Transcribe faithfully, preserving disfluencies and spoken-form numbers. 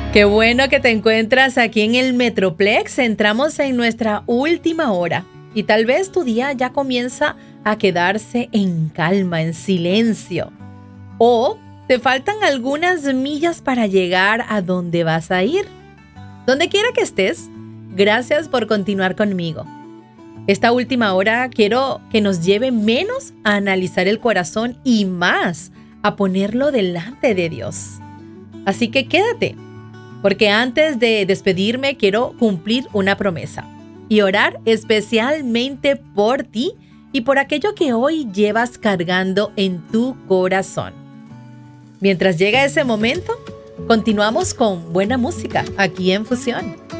Qué bueno que te encuentras aquí en el Metroplex. Entramos en nuestra última hora y tal vez tu día ya comienza a quedarse en calma, en silencio. O te faltan algunas millas para llegar a donde vas a ir. Donde quiera que estés, gracias por continuar conmigo. Esta última hora quiero que nos lleve menos a analizar el corazón y más a ponerlo delante de Dios. Así que quédate, porque antes de despedirme quiero cumplir una promesa y orar especialmente por ti y por aquello que hoy llevas cargando en tu corazón. Mientras llega ese momento, continuamos con buena música aquí en Fusión.